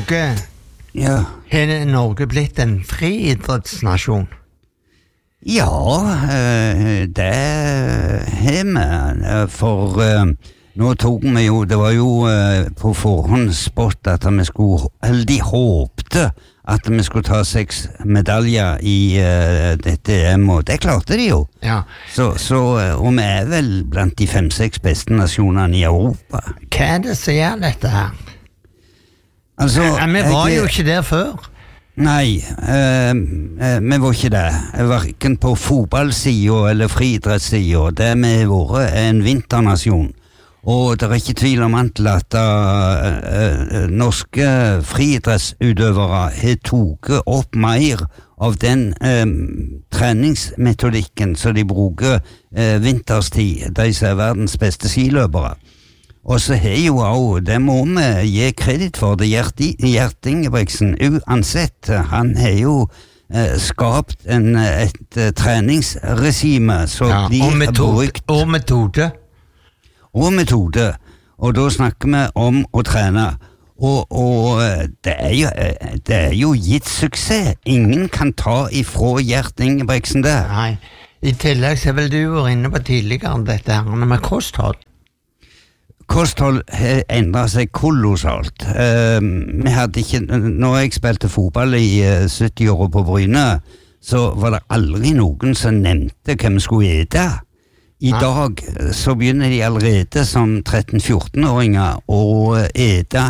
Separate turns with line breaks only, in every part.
Åge,
Ja.
har Norge blitt en friidrettsnasjon?
Ja, det har vi, for nå tok vi jo, det var jo på forhånd spått at vi skulle, eller de håpte at vi skulle ta 6 medaljer i dette EM, og det klarte de jo.
Ja.
Og vi vel blant de 5-6 beste nasjonene i Europa.
Hva det som gjør dette her?
Altså,
Vi var jo ikke der før.
Nei, vi var ikke det. Hverken på fotballsiden eller friidrettssiden. Det vi har vært en vinternasjon. Og det ikke tvil om at norske friidrettsutøvere har tatt opp mer av den treningsmetodikken som de bruker vinterstid, de som verdens beste skiløpere. Og så har jo også, det må vi gi kredit for, det Gjert Ingebrigtsen, uansett, han har jo skapt et treningsregime som blir brukt.
Og metode.
Og metode, og da snakker vi om å trene, og det jo gitt suksess. Ingen kan ta ifra Gjert Ingebrigtsen det.
Nei, i tillegg så vel du var inne på tidligere dette her med kosthold.
Kosthold har endret seg kolossalt. Vi hadde ikke, når jeg spilte fotball i 70-året på Bryne, så var det aldri noen som nevnte hva vi skulle ete. I dag så begynner de allerede som 13-14-åringer å ete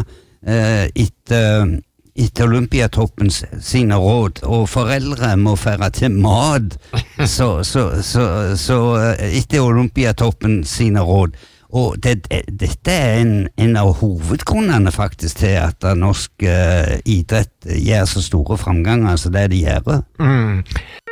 etter Olympiatoppens sine råd, og foreldre må fære til mat så etter Olympiatoppen sine råd. Og dette en av hovedgrunnene faktisk til at norsk idrett gjør så store framganger som det de gjør.